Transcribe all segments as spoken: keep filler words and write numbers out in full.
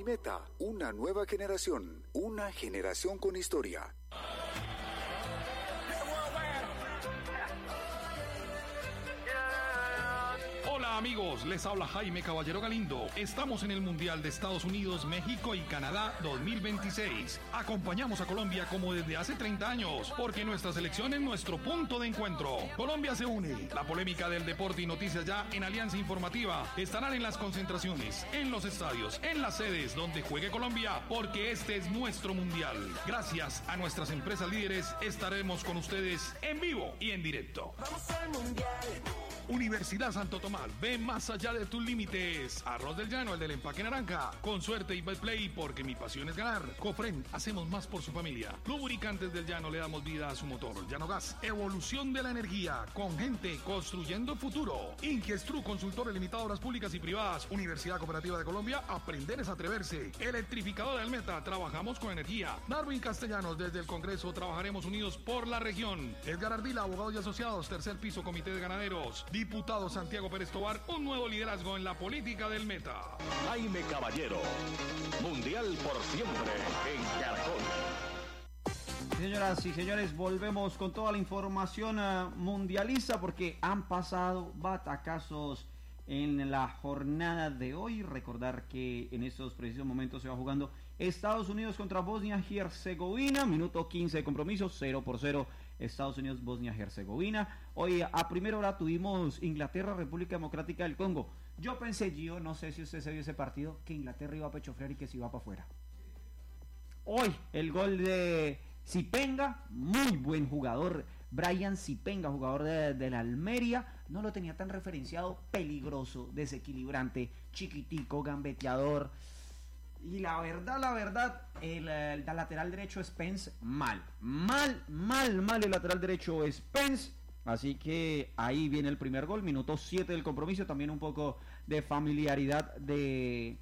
Meta, una nueva generación, una generación con historia. Hola amigos, les habla Jaime Caballero Galindo. Estamos en el Mundial de Estados Unidos, México y Canadá dos mil veintiséis. Acompañamos a Colombia como desde hace treinta años, porque nuestra selección es nuestro punto de encuentro. Colombia se une. La polémica del deporte y noticias ya en Alianza Informativa estarán en las concentraciones, en los estadios, en las sedes donde juegue Colombia, porque este es nuestro Mundial. Gracias a nuestras empresas líderes estaremos con ustedes en vivo y en directo. Vamos al Mundial. Universidad Santo Tomás, ve más allá de tus límites. Arroz del Llano, el del empaque naranja. Con suerte y Betplay, porque mi pasión es ganar. Cofren, hacemos más por su familia. Lubricantes del Llano, le damos vida a su motor. Llano Gas, evolución de la energía. Con gente, construyendo futuro. Ingiestru, consultores limitadoras públicas y privadas. Universidad Cooperativa de Colombia, aprender es atreverse. Electrificadora del Meta, trabajamos con energía. Darwin Castellanos, desde el Congreso, trabajaremos unidos por la región. Edgar Ardila, abogados y asociados, tercer piso, Comité de Ganaderos. Diputado Santiago Pérez Tobar, un nuevo liderazgo en la política del Meta. Jaime Caballero, Mundial por siempre en Caracol. Señoras y señores, volvemos con toda la información uh, mundialista, porque han pasado batacazos en la jornada de hoy. Recordar que en estos precisos momentos se va jugando Estados Unidos contra Bosnia y Herzegovina, minuto quince de compromiso, cero por cero Estados Unidos, Bosnia y Herzegovina. Hoy a primera hora tuvimos Inglaterra, República Democrática del Congo. Yo pensé, Gio, no sé si usted se vio ese partido, que Inglaterra iba a pechofrear y que se iba para afuera. Hoy el gol de Zipenga, muy buen jugador, Brian Zipenga, jugador de, de la Almería, no lo tenía tan referenciado, peligroso, desequilibrante, chiquitico, gambeteador. Y la verdad, la verdad, el, el, el lateral derecho Spence, mal, mal, mal, mal el lateral derecho Spence. Así que ahí viene el primer gol, minuto siete del compromiso, también un poco de familiaridad de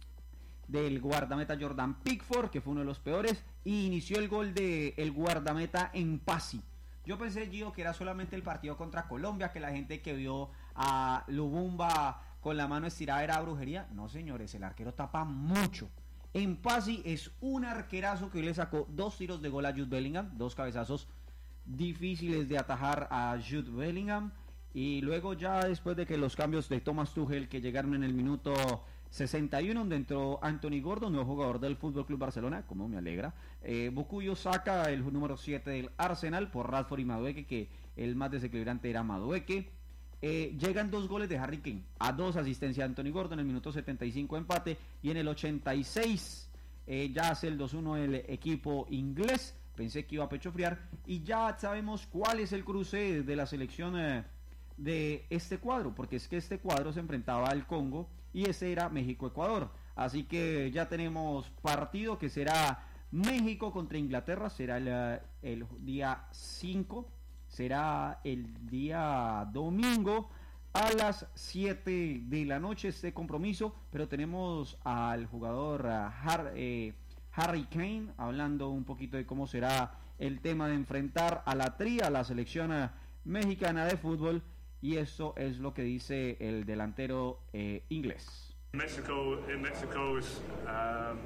del guardameta Jordan Pickford, que fue uno de los peores, y inició el gol de el guardameta Mpassi. Yo pensé, Gio, que era solamente el partido contra Colombia, que la gente que vio a Lubumba con la mano estirada era brujería. No, señores, el arquero tapa mucho. Mpassi es un arquerazo que le sacó dos tiros de gol a Jude Bellingham, dos cabezazos difíciles de atajar a Jude Bellingham. Y luego ya después de que los cambios de Thomas Tuchel, que llegaron en el minuto sesenta y uno, donde entró Anthony Gordon, nuevo jugador del F C Barcelona, como me alegra. Eh, Bukayo Saka, el número siete del Arsenal, por Rashford y Madueke, que el más desequilibrante era Madueke. Eh, llegan dos goles de Harry Kane, a dos asistencias de Anthony Gordon, en el minuto setenta y cinco empate, y en el ochenta y seis eh, ya hace el dos uno el equipo inglés. Pensé que iba a pechofriar, y ya sabemos cuál es el cruce de la selección eh, de este cuadro, porque es que este cuadro se enfrentaba al Congo y ese era México-Ecuador. Así que ya tenemos partido que será México contra Inglaterra, será el, el día cinco, será el día domingo a las siete de la noche este compromiso, pero tenemos al jugador Har, eh, Harry Kane hablando un poquito de cómo será el tema de enfrentar a la Tri, a la selección mexicana de fútbol, y eso es lo que dice el delantero eh, inglés. Mexico, in Mexico is um,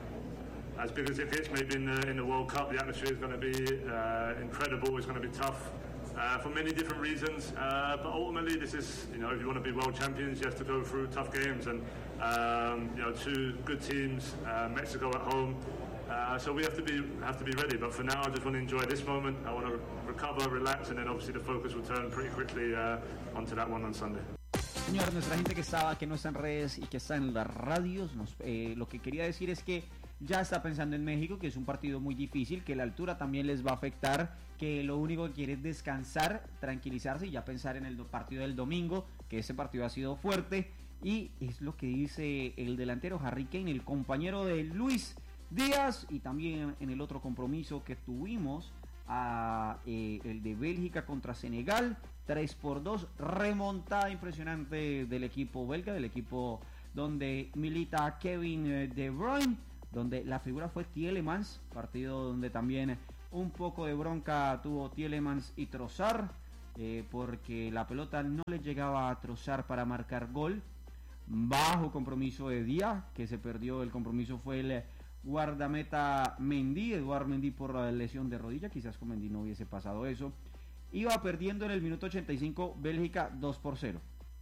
as big as it gets. Maybe in the, in the World Cup, the atmosphere is going to be uh, incredible. It's going to be tough uh, for many different reasons. Uh, but ultimately, this is, you know, if you want to be world champions, you have to go through tough games. And um, you know, two good teams, uh, Mexico at home. Uh, so we have to be have to be ready. But for now, I just want to enjoy this moment. I want to recover, relax, and then obviously the focus will turn pretty quickly uh, onto that one on Sunday. Señor, nuestra gente que estaba, que no está en redes y que está en las radios, nos, eh, lo que quería decir es que ya está pensando en México, que es un partido muy difícil, que la altura también les va a afectar, que lo único que quiere es descansar, tranquilizarse y ya pensar en el partido del domingo, que ese partido ha sido fuerte, y es lo que dice el delantero Harry Kane, el compañero de Luis Díaz, y también en el otro compromiso que tuvimos, a, eh, el de Bélgica contra Senegal, tres por dos, remontada impresionante del equipo belga, del equipo donde milita Kevin De Bruyne, donde la figura fue Tielemans, partido donde también un poco de bronca tuvo Tielemans y Trossard, eh, porque la pelota no le llegaba a Trossard para marcar gol. bajo compromiso de Díaz, que se perdió el compromiso fue el guardameta Mendy, Eduard Mendy por la lesión de rodilla, quizás con Mendy no hubiese pasado eso. Iba perdiendo en el minuto ochenta y cinco Bélgica dos por cero.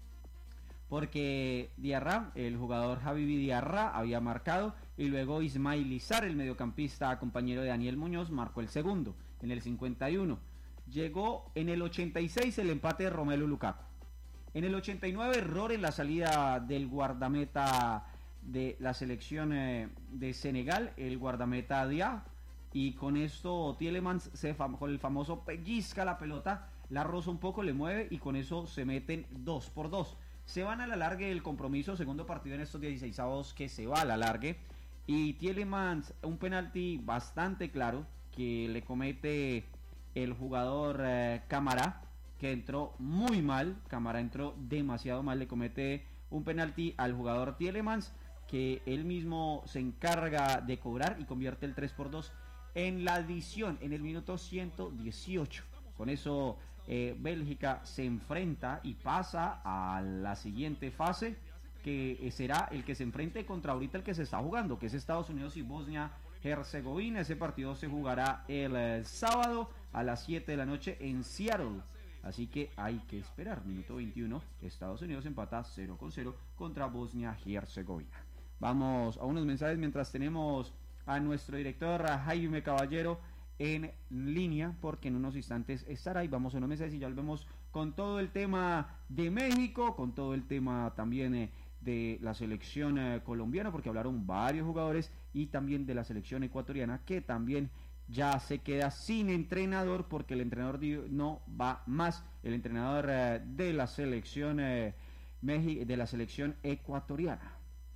Porque Diarra, el jugador Habibi Diarra, había marcado y luego Ismail Izar, el mediocampista compañero de Daniel Muñoz, marcó el segundo en el cincuenta y uno. Llegó en el ochenta y seis el empate de Romelu Lukaku. En el ochenta y nueve, error en la salida del guardameta de la selección eh, de Senegal, el guardameta Dia, y con esto Tielemans se fam- con el famoso pellizca la pelota, la roza un poco, le mueve y con eso se meten dos por dos. Se van a la largue del compromiso, segundo partido en estos dieciseisavos que se va a la largue, y Tielemans un penalti bastante claro que le comete el jugador eh, Camara, que entró muy mal. Camara entró demasiado mal, le comete un penalti al jugador Tielemans, que él mismo se encarga de cobrar y convierte el tres por dos en la adición en el minuto ciento dieciocho. Con eso eh, Bélgica se enfrenta y pasa a la siguiente fase, que será el que se enfrente contra ahorita el que se está jugando, que es Estados Unidos y Bosnia-Herzegovina. Ese partido se jugará el eh, sábado a las siete de la noche en Seattle. Así que hay que esperar. Minuto veintiuno, Estados Unidos empata cero con cero contra Bosnia-Herzegovina. Vamos a unos mensajes mientras tenemos a nuestro director a Jaime Caballero en línea, porque en unos instantes estará. Y vamos a unos mensajes y ya volvemos con todo el tema de México, con todo el tema también eh, de la selección eh, colombiana, porque hablaron varios jugadores, y también de la selección ecuatoriana, que también ya se queda sin entrenador porque el entrenador no va más, el entrenador eh, de la selección eh, Meji, de la selección ecuatoriana.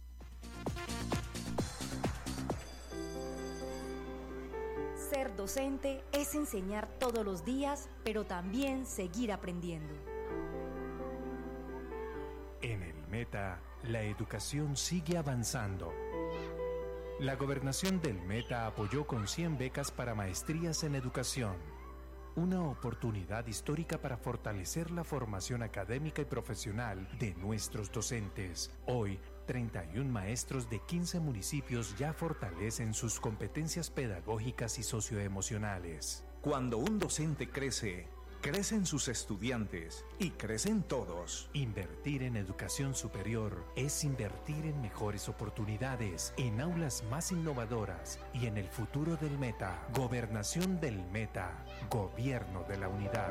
Ser docente es enseñar todos los días, pero también seguir aprendiendo. En el Meta, la educación sigue avanzando. La Gobernación del Meta apoyó con cien becas para maestrías en educación. Una oportunidad histórica para fortalecer la formación académica y profesional de nuestros docentes. Hoy, treinta y un maestros de quince municipios ya fortalecen sus competencias pedagógicas y socioemocionales. Cuando un docente crece, crecen sus estudiantes y crecen todos. Invertir en educación superior es invertir en mejores oportunidades, en aulas más innovadoras y en el futuro del Meta. Gobernación del Meta. Gobierno de la Unidad.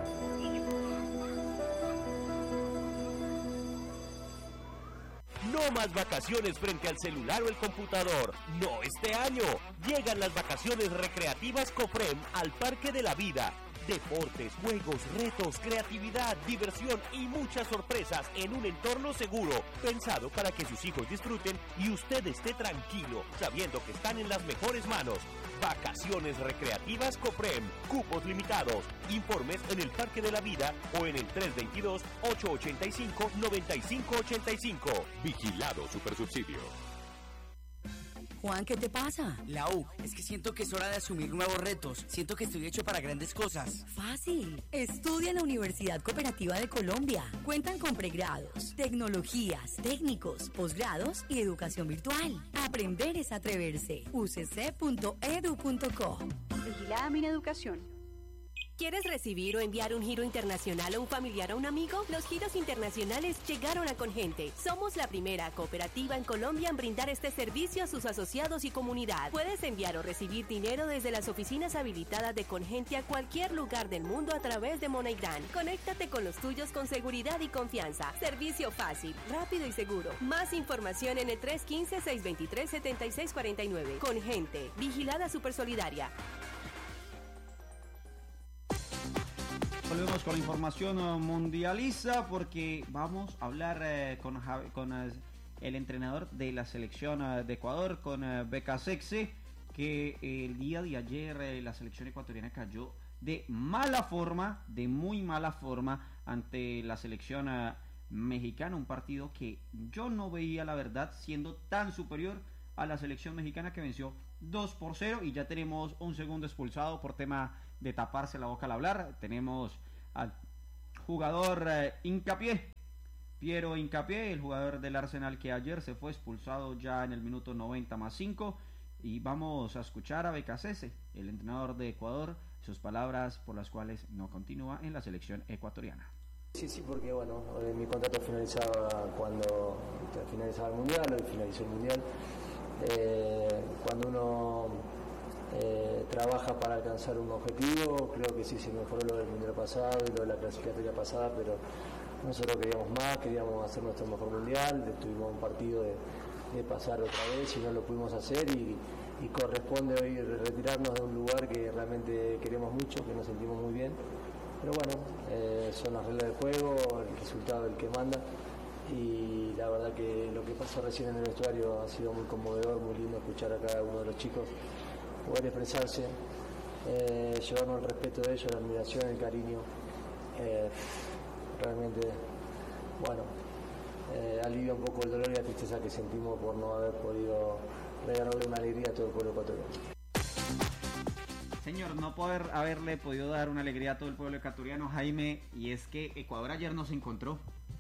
No más vacaciones frente al celular o el computador. No este año. Llegan las vacaciones recreativas Cofrem al Parque de la Vida. Deportes, juegos, retos, creatividad, diversión y muchas sorpresas en un entorno seguro, pensado para que sus hijos disfruten y usted esté tranquilo, sabiendo que están en las mejores manos. Vacaciones recreativas Cofrem, cupos limitados. Informes en el Parque de la Vida o en el tres dos dos, ocho ocho cinco, nueve cinco ocho cinco. Vigilado Supersubsidio. Juan, ¿qué te pasa? Lau, es que siento que es hora de asumir nuevos retos. Siento que estoy hecho para grandes cosas. Fácil. Estudia en la Universidad Cooperativa de Colombia. Cuentan con pregrados, tecnologías, técnicos, posgrados y educación virtual. Aprender es atreverse. u c c punto e d u punto co. Vigilada Mineducación. ¿Quieres recibir o enviar un giro internacional o un familiar a un amigo? Los giros internacionales llegaron a Congente. Somos la primera cooperativa en Colombia en brindar este servicio a sus asociados y comunidad. Puedes enviar o recibir dinero desde las oficinas habilitadas de Congente a cualquier lugar del mundo a través de MoneyGram. Conéctate con los tuyos con seguridad y confianza. Servicio fácil, rápido y seguro. Más información en el tres uno cinco, seis dos tres, siete seis cuatro nueve. Congente, vigilada Supersolidaria. Volvemos con la información mundializa porque vamos a hablar eh, con, con eh, el entrenador de la selección eh, de Ecuador, con eh, Becasese, que eh, el día de ayer eh, la selección ecuatoriana cayó de mala forma, de muy mala forma ante la selección eh, mexicana, un partido que yo no veía la verdad siendo tan superior a la selección mexicana, que venció dos por cero, y ya tenemos un segundo expulsado por tema de taparse la boca al hablar. Tenemos al jugador eh, Hincapié Piero Hincapié, el jugador del Arsenal que ayer se fue expulsado ya en el minuto noventa más cinco. Y vamos a escuchar a Becasese, el entrenador de Ecuador, sus palabras por las cuales no continúa en la selección ecuatoriana. Sí, sí, porque bueno, mi contrato finalizaba cuando finalizaba el Mundial, hoy finalizó el Mundial. Eh, cuando uno eh, trabaja para alcanzar un objetivo, creo que sí se mejoró lo del Mundial pasado y lo de la clasificatoria pasada, pero nosotros queríamos más, queríamos hacer nuestro mejor Mundial, tuvimos un partido de, de pasar otra vez y no lo pudimos hacer y, y corresponde hoy retirarnos de un lugar que realmente queremos mucho, que nos sentimos muy bien. Pero bueno, eh, son las reglas del juego, el resultado del que manda y la verdad que lo que pasó recién en el vestuario ha sido muy conmovedor, muy lindo escuchar a cada uno de los chicos poder expresarse, eh, llevarnos el respeto de ellos, la admiración, el cariño. Eh, realmente, bueno, eh, alivia un poco el dolor y la tristeza que sentimos por no haber podido regalarle una alegría a todo el pueblo ecuatoriano. Señor, no poder haberle podido dar una alegría a todo el pueblo ecuatoriano, Jaime, y es que Ecuador ayer no se encontró.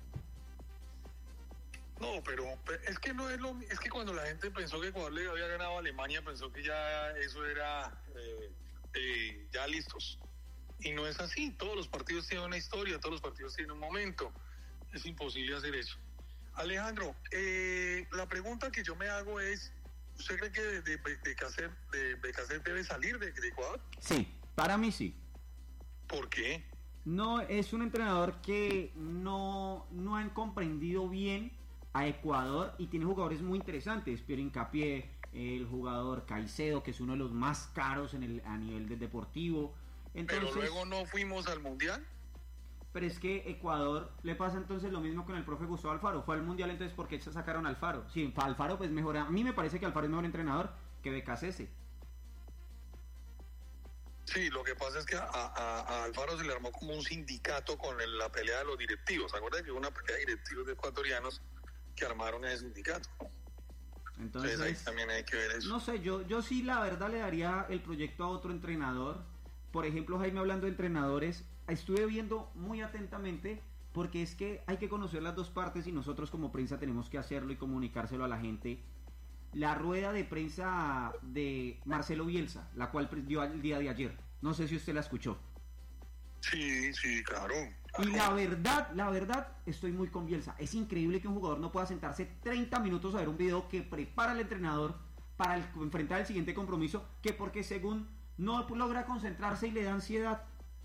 No, pero es que no es lo es que cuando la gente pensó que Ecuador le había ganado a Alemania, pensó que ya eso era eh, eh, ya listos. Y no es así, todos los partidos tienen una historia, todos los partidos tienen un momento. Es imposible hacer eso. Alejandro, eh, la pregunta que yo me hago es, ¿usted cree que de, de, de, Cacer, de Becasset debe salir de, de Ecuador? Sí, para mí sí. ¿Por qué? No, es un entrenador que no, no han comprendido bien a Ecuador y tiene jugadores muy interesantes. Piero Hincapié, el jugador Caicedo, que es uno de los más caros en el, a nivel del deportivo. Entonces, pero luego no fuimos al Mundial. Pero es que Ecuador le pasa entonces lo mismo con el profe Gustavo Alfaro. Fue al Mundial, entonces ¿por qué se sacaron a Alfaro? Sí, Alfaro pues mejor. A mí me parece que Alfaro es mejor entrenador que Becasese. Sí, lo que pasa es que a, a, a Alfaro se le armó como un sindicato con el, la pelea de los directivos. ¿Se acuerdan que hubo una pelea de directivos de ecuatorianos que armaron ese sindicato? Entonces, entonces ahí también hay que ver eso. No sé, yo, yo sí la verdad le daría el proyecto a otro entrenador. Por ejemplo, Jaime, hablando de entrenadores, estuve viendo muy atentamente porque es que hay que conocer las dos partes y nosotros como prensa tenemos que hacerlo y comunicárselo a la gente. La rueda de prensa de Marcelo Bielsa, la cual dio el día de ayer. No sé si usted la escuchó. Sí, sí, claro. Y la verdad, la verdad, estoy muy con Bielsa. Es increíble que un jugador no pueda sentarse treinta minutos a ver un video que prepara el entrenador para el, enfrentar el siguiente compromiso, que porque según no logra concentrarse y le da ansiedad.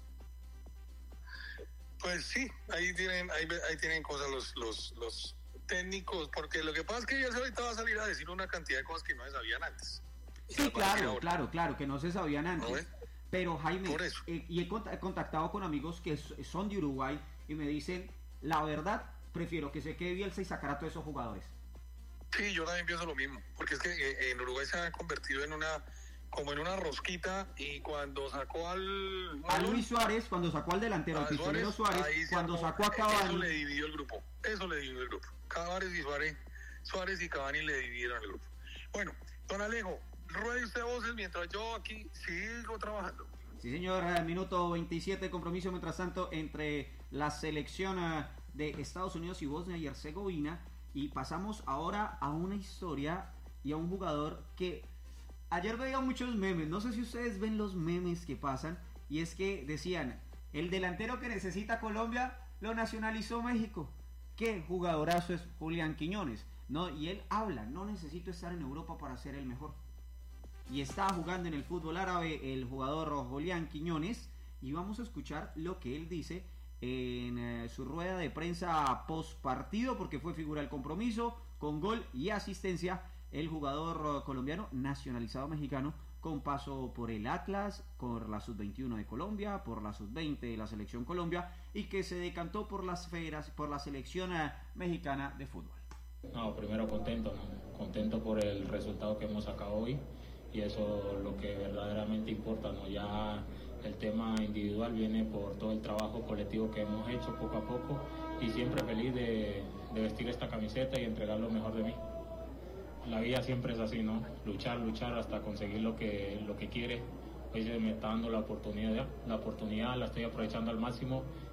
Pues sí, ahí tienen, ahí, ahí tienen cosas los, los, los técnicos, porque lo que pasa es que ya ahorita va a salir a decir una cantidad de cosas que no se sabían antes. Sí, claro, claro, claro, que no se sabían antes. ¿No, pero Jaime, eh, y he contactado con amigos que son de Uruguay y me dicen, la verdad, prefiero que se quede Bielsa y sacar a todos esos jugadores. Sí, yo también pienso lo mismo, porque es que eh, en Uruguay se han convertido en una como en una rosquita y cuando sacó al... A Luis Suárez, cuando sacó al delantero, al pistolero Suárez, Suárez cuando sacó a Cavani... Eso le dividió el grupo, eso le dividió el grupo. Cavani y Suárez, Suárez y Cavani le dividieron el grupo. Bueno, don Alejo, ruede usted voces mientras yo aquí sigo trabajando. Sí, señor, minuto veintisiete, compromiso mientras tanto entre la selección de Estados Unidos y Bosnia y Herzegovina. Y pasamos ahora a una historia y a un jugador que... Ayer veía muchos memes, no sé si ustedes ven los memes que pasan, y es que decían, el delantero que necesita Colombia lo nacionalizó México. ¿Qué jugadorazo es Julián Quiñones? No, y él habla, no necesito estar en Europa para ser el mejor. Y está jugando en el fútbol árabe el jugador Julián Quiñones, y vamos a escuchar lo que él dice en eh, su rueda de prensa post partido, porque fue figura del compromiso, con gol y asistencia. El jugador colombiano nacionalizado mexicano con paso por el Atlas, por la sub veintiuno de Colombia, por la sub veinte de la selección Colombia y que se decantó por las federas, por la selección mexicana de fútbol. No, primero contento, ¿no? Contento por el resultado que hemos sacado hoy y eso es lo que verdaderamente importa, ¿no? Ya el tema individual viene por todo el trabajo colectivo que hemos hecho poco a poco y siempre feliz de, de vestir esta camiseta y entregar lo mejor de mí. La vida siempre es así, ¿no? Luchar, luchar hasta conseguir lo que, lo que quiere. Hoy se me está dando la oportunidad, la oportunidad la estoy aprovechando al máximo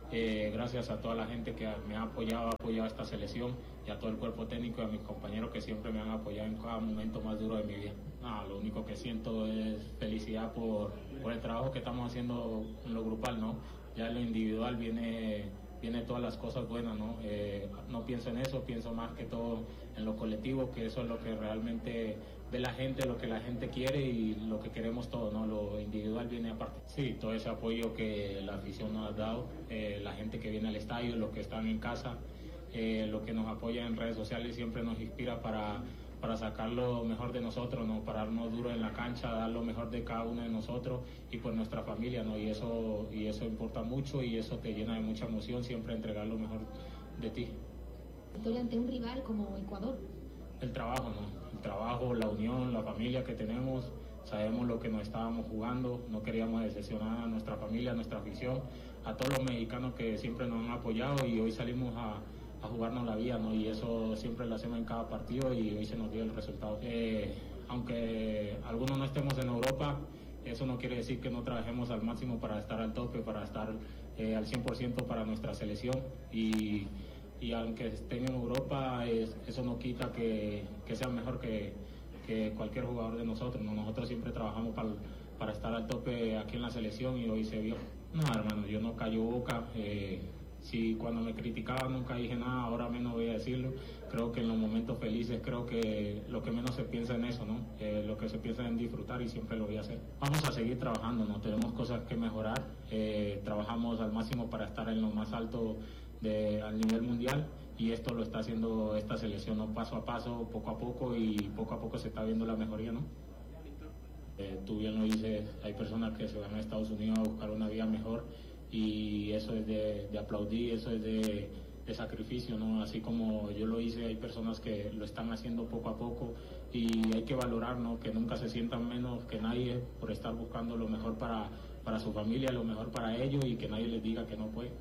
Eh, gracias a toda la gente que me ha apoyado, ha apoyado a esta selección y a todo el cuerpo técnico y a mis compañeros que siempre me han apoyado en cada momento más duro de mi vida. Nada, lo único que siento es felicidad por, por el trabajo que estamos haciendo en lo grupal, ¿no? Ya en lo individual viene, viene todas las cosas buenas, ¿no? Eh, no pienso en eso, pienso más que todo en lo colectivo, que eso es lo que realmente ve la gente, lo que la gente quiere y lo que queremos todos, ¿no? Lo individual viene aparte. Sí, todo ese apoyo que la afición nos ha dado, eh, la gente que viene al estadio, los que están en casa, eh, lo que nos apoya en redes sociales siempre nos inspira para, para sacar lo mejor de nosotros, ¿no? Pararnos duro en la cancha, dar lo mejor de cada uno de nosotros y por nuestra familia, ¿no? Y eso, y eso importa mucho y eso te llena de mucha emoción, siempre entregar lo mejor de ti. Ante un rival como Ecuador. El trabajo, ¿no? El trabajo, la unión, la familia que tenemos, sabemos lo que nos estábamos jugando, no queríamos decepcionar a nuestra familia, a nuestra afición, a todos los mexicanos que siempre nos han apoyado y hoy salimos a, a jugarnos la vida, ¿no? Y eso siempre lo hacemos en cada partido y hoy se nos dio el resultado. Eh, aunque algunos no estemos en Europa, eso no quiere decir que no trabajemos al máximo para estar al tope, para estar eh, al cien por ciento para nuestra selección y y aunque estén en Europa, es, eso no quita que, que sean mejor que, que cualquier jugador de nosotros, ¿no? Nosotros siempre trabajamos para, para estar al tope aquí en la selección y hoy se vio. No, hermano, yo no callo boca. Eh, si cuando me criticaban nunca dije nada, ahora menos voy a decirlo. Creo que en los momentos felices, creo que lo que menos se piensa en eso, ¿no? Eh, lo que se piensa en disfrutar y siempre lo voy a hacer. Vamos a seguir trabajando, ¿no? Tenemos cosas que mejorar. Eh, trabajamos al máximo para estar en lo más alto De, al nivel mundial y esto lo está haciendo esta selección, ¿no? Paso a paso, poco a poco y poco a poco se está viendo la mejoría, ¿no? Eh, tú bien lo dices, hay personas que se van a Estados Unidos a buscar una vida mejor y eso es de, de aplaudir, eso es de, de sacrificio, ¿no? Así como yo lo hice, hay personas que lo están haciendo poco a poco y hay que valorar, ¿no? Que nunca se sientan menos que nadie por estar buscando lo mejor para, para su familia, lo mejor para ellos y que nadie les diga que no puede.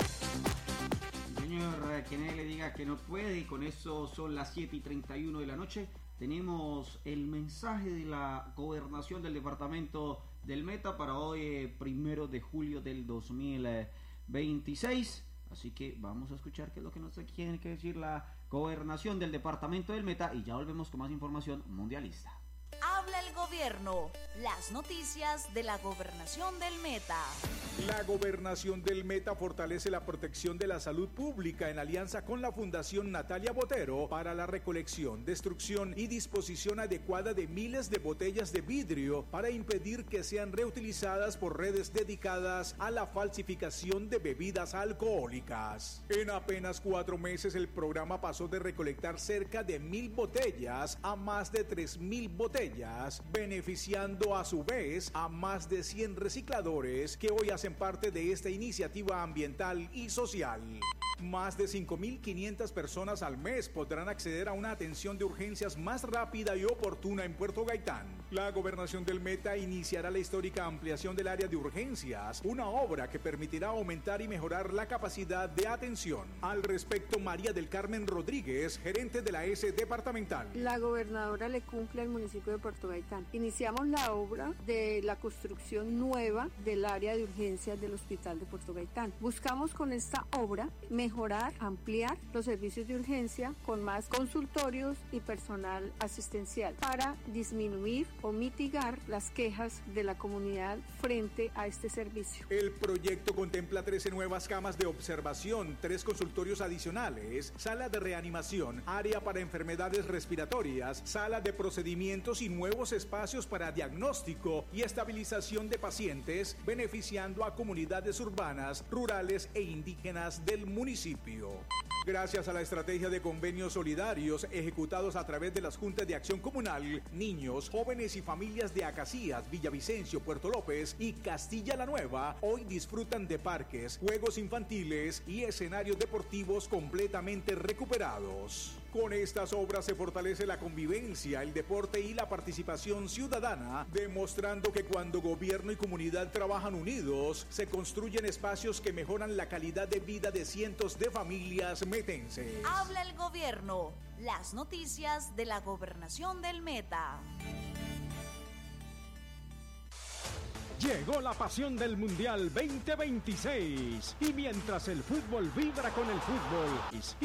Señor, que nadie le diga que no puede, y con eso son las siete y treinta y uno de la noche. Tenemos el mensaje de la gobernación del departamento del Meta para hoy, eh, primero de julio del dos mil veintiséis. Así que vamos a escuchar qué es lo que nos tiene que decir la gobernación del departamento del Meta y ya volvemos con más información mundialista. Habla el gobierno. Las noticias de la gobernación del Meta. La gobernación del Meta fortalece la protección de la salud pública en alianza con la Fundación Natalia Botero para la recolección, destrucción y disposición adecuada de miles de botellas de vidrio para impedir que sean reutilizadas por redes dedicadas a la falsificación de bebidas alcohólicas. En apenas cuatro meses el programa pasó de recolectar cerca de mil botellas a más de tres mil botellas, beneficiando a su vez a más de cien recicladores que hoy hacen parte de esta iniciativa ambiental y social. Más de cinco mil quinientas personas al mes podrán acceder a una atención de urgencias más rápida y oportuna en Puerto Gaitán. La gobernación del Meta iniciará la histórica ampliación del área de urgencias, una obra que permitirá aumentar y mejorar la capacidad de atención. Al respecto, María del Carmen Rodríguez, gerente de la S departamental. La gobernadora le cumple al municipio de Puerto Gaitán. Iniciamos la obra de la construcción nueva del área de urgencias del Hospital de Puerto Gaitán. Buscamos con esta obra mejorar, ampliar los servicios de urgencia con más consultorios y personal asistencial para disminuir o mitigar las quejas de la comunidad frente a este servicio. El proyecto contempla trece nuevas camas de observación, tres consultorios adicionales, sala de reanimación, área para enfermedades respiratorias, sala de procedimientos y nuevos espacios para diagnóstico y estabilización de pacientes, beneficiando a comunidades urbanas, rurales e indígenas del municipio. Gracias a la estrategia de convenios solidarios ejecutados a través de las Juntas de Acción Comunal, niños, jóvenes y familias de Acacías, Villavicencio, Puerto López y Castilla la Nueva hoy disfrutan de parques, juegos infantiles y escenarios deportivos completamente recuperados. Con estas obras se fortalece la convivencia, el deporte y la participación ciudadana, demostrando que cuando gobierno y comunidad trabajan unidos, se construyen espacios que mejoran la calidad de vida de cientos de familias metenses. Habla el gobierno. Las noticias de la gobernación del Meta. Llegó la pasión del Mundial veinte veintiséis y mientras el fútbol vibra con el fútbol y